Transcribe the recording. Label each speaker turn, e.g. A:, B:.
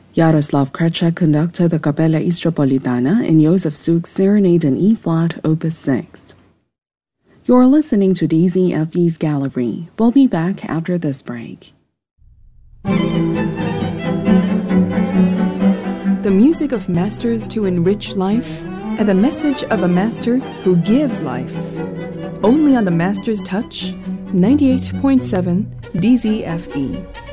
A: Yaroslav Kretschek conducted the Capella Istropolitana in Joseph Suk's Serenade in E-flat, Opus 6. You're listening to DZFE's Gallery. We'll be back after this break.
B: The music of masters to enrich life, and the message of a master who gives life. Only on the Master's Touch, 98.7 DZFE.